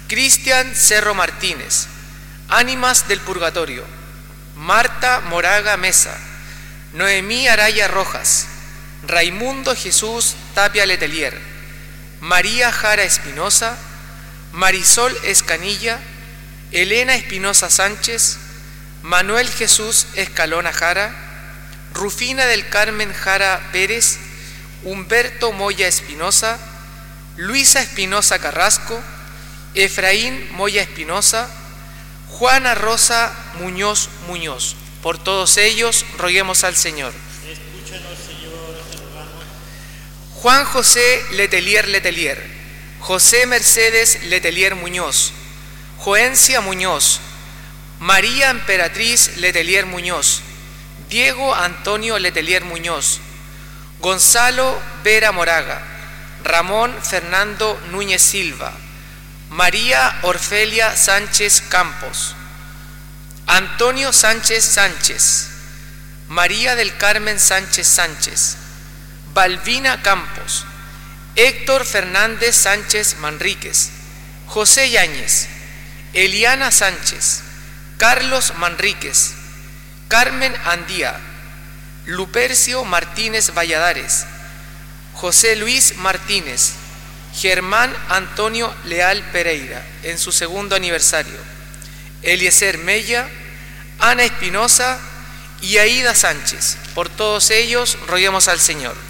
Cristian Cerro Martínez, Ánimas del Purgatorio, Marta Moraga Mesa, Noemí Araya Rojas, Raimundo Jesús Tapia Letelier, María Jara Espinosa, Marisol Escanilla, Elena Espinosa Sánchez, Manuel Jesús Escalona Jara, Rufina del Carmen Jara Pérez, Humberto Moya Espinosa, Luisa Espinosa Carrasco, Efraín Moya Espinosa, Juana Rosa Muñoz Muñoz. Por todos ellos roguemos al Señor. Escúchanos, Señor, te rogamos. Juan José Letelier Letelier, José Mercedes Letelier Muñoz, Joencia Muñoz, María Emperatriz Letelier Muñoz, Diego Antonio Letelier Muñoz, Gonzalo Vera Moraga, Ramón Fernando Núñez Silva, María Orfelia Sánchez Campos, Antonio Sánchez Sánchez, María del Carmen Sánchez Sánchez, Balbina Campos, Héctor Fernández Sánchez Manríquez, José Yáñez, Eliana Sánchez, Carlos Manríquez, Carmen Andía, Lupercio Martínez Valladares, José Luis Martínez, Germán Antonio Leal Pereira, en su segundo aniversario, Eliezer Mella, Ana Espinosa y Aida Sánchez. Por todos ellos roguemos al Señor.